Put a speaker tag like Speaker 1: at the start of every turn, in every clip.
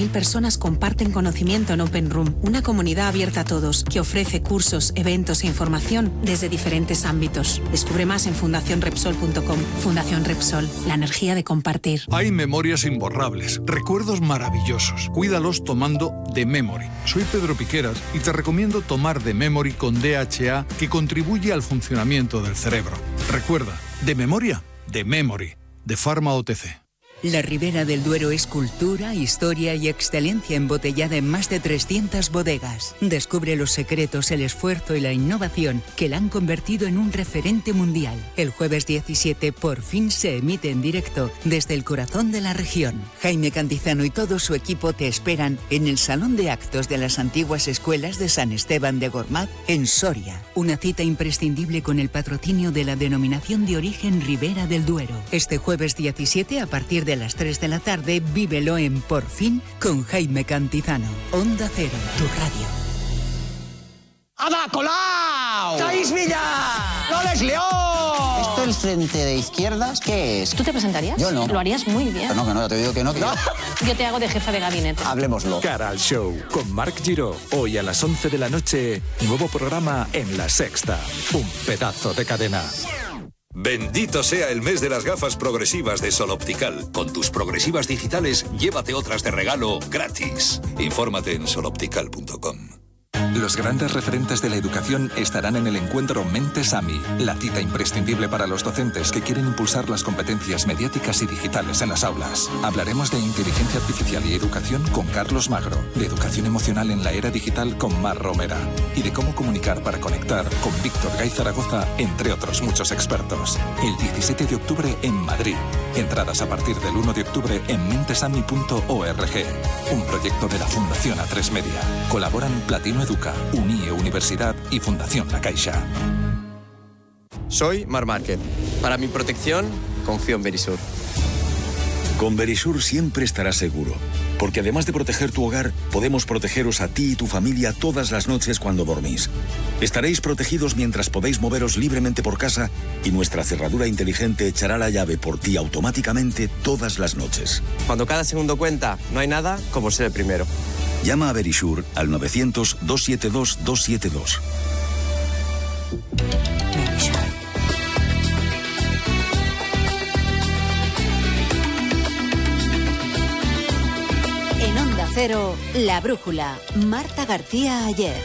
Speaker 1: 4.000 personas comparten conocimiento en Open Room, una comunidad abierta a todos que ofrece cursos, eventos e información desde diferentes ámbitos. Descubre más en fundacionrepsol.com. Fundación Repsol, la energía de compartir.
Speaker 2: Hay memorias imborrables, recuerdos maravillosos. Cuídalos tomando The Memory. Soy Pedro Piqueras y te recomiendo tomar The Memory con DHA, que contribuye al funcionamiento del cerebro. Recuerda, de memoria, The Memory, de Pharma OTC.
Speaker 3: La Ribera del Duero es cultura, historia y excelencia embotellada en más de 300 bodegas. Descubre los secretos, el esfuerzo y la innovación que la han convertido en un referente mundial. El jueves 17 por fin se emite en directo desde el corazón de la región. Jaime Cantizano y todo su equipo te esperan en el Salón de Actos de las antiguas escuelas de San Esteban de Gormaz, en Soria. Una cita imprescindible con el patrocinio de la denominación de origen Ribera del Duero. Este jueves 17 a partir de las 3 de la tarde, vívelo en Por Fin con Jaime Cantizano. Onda Cero, tu radio.
Speaker 4: ¡Ada Colau! ¡Thais Villar! ¡Loles León!
Speaker 5: ¿Esto el Frente de Izquierdas qué es?
Speaker 6: ¿Tú te presentarías?
Speaker 5: Yo no.
Speaker 6: Lo harías muy bien.
Speaker 5: Que no, te digo que no.
Speaker 6: Yo te hago de jefa de gabinete.
Speaker 5: Hablemoslo.
Speaker 7: Cara al show con Marc Giró. Hoy a las 11 de la noche, nuevo programa en La Sexta. Un pedazo de cadena.
Speaker 8: Bendito sea el mes de las gafas progresivas de Sol Optical. Con tus progresivas digitales, llévate otras de regalo gratis. Infórmate en soloptical.com.
Speaker 7: Los grandes referentes de la educación estarán en el encuentro Mentes AMI, la cita imprescindible para los docentes que quieren impulsar las competencias mediáticas y digitales en las aulas. Hablaremos de inteligencia artificial y educación con Carlos Magro, de educación emocional en la era digital con Mar Romera y de cómo comunicar para conectar con Víctor Gay Zaragoza, entre otros muchos expertos. El 17 de octubre en Madrid. Entradas a partir del 1 de octubre en mentesami.org. Un proyecto de la Fundación A3 Media. Colaboran Platino Educa, UNIE Universidad y Fundación La Caixa.
Speaker 9: Soy Marc Márquez. Para mi protección, confío en Verisur.
Speaker 10: Con Verisur siempre estarás seguro, porque además de proteger tu hogar, podemos protegeros a ti y tu familia todas las noches cuando dormís. Estaréis protegidos mientras podéis moveros libremente por casa y nuestra cerradura inteligente echará la llave por ti automáticamente todas las noches.
Speaker 9: Cuando cada segundo cuenta, no hay nada como ser el primero.
Speaker 10: Llama a Verisur al 900-272-272.
Speaker 11: En Onda Cero, La Brújula, Marta García Ayer.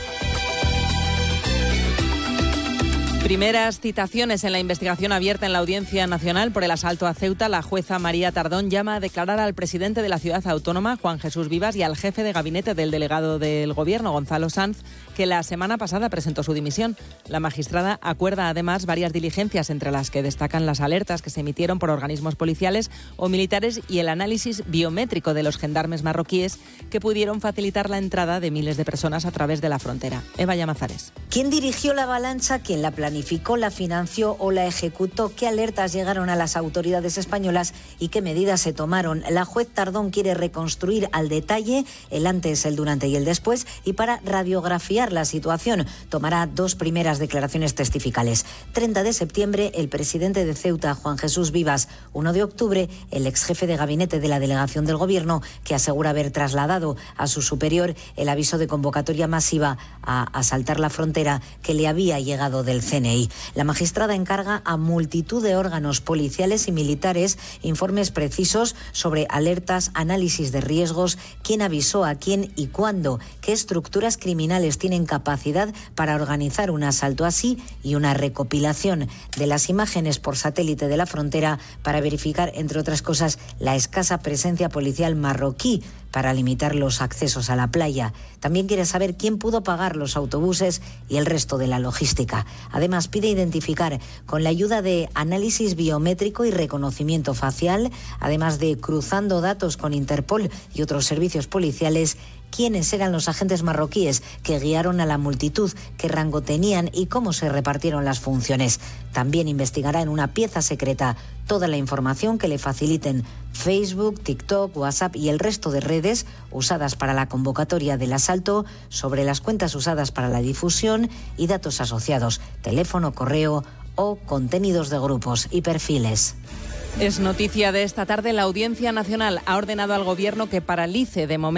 Speaker 12: Primeras citaciones en la investigación abierta en la Audiencia Nacional por el asalto a Ceuta. La jueza María Tardón llama a declarar al presidente de la ciudad autónoma, Juan Jesús Vivas, y al jefe de gabinete del delegado del Gobierno, Gonzalo Sanz, que la semana pasada presentó su dimisión. La magistrada acuerda además varias diligencias, entre las que destacan las alertas que se emitieron por organismos policiales o militares y el análisis biométrico de los gendarmes marroquíes que pudieron facilitar la entrada de miles de personas a través de la frontera. Eva Llamazares.
Speaker 13: ¿Quién dirigió la avalancha? ¿Quién la planificó, la financió o la ejecutó? ¿Qué alertas llegaron a las autoridades españolas y qué medidas se tomaron? La juez Tardón quiere reconstruir al detalle el antes, el durante y el después, y para radiografiar la situación tomará 2 primeras declaraciones testificales. 30 de septiembre, el presidente de Ceuta, Juan Jesús Vivas. 1 de octubre, el exjefe de gabinete de la delegación del Gobierno, que asegura haber trasladado a su superior el aviso de convocatoria masiva a asaltar la frontera que le había llegado del CNI. La magistrada encarga a multitud de órganos policiales y militares informes precisos sobre alertas, análisis de riesgos, quién avisó a quién y cuándo, qué estructuras criminales tienen capacidad para organizar un asalto así, y una recopilación de las imágenes por satélite de la frontera para verificar, entre otras cosas, la escasa presencia policial marroquí para limitar los accesos a la playa. También quiere saber quién pudo pagar los autobuses y el resto de la logística. Además, pide identificar, con la ayuda de análisis biométrico y reconocimiento facial, además de cruzando datos con Interpol y otros servicios policiales, quiénes eran los agentes marroquíes que guiaron a la multitud, qué rango tenían y cómo se repartieron las funciones. También investigará en una pieza secreta toda la información que le faciliten Facebook, TikTok, WhatsApp y el resto de redes usadas para la convocatoria del asalto, sobre las cuentas usadas para la difusión y datos asociados, teléfono, correo o contenidos de grupos y perfiles.
Speaker 12: Es noticia de esta tarde. La Audiencia Nacional ha ordenado al Gobierno que paralice de momento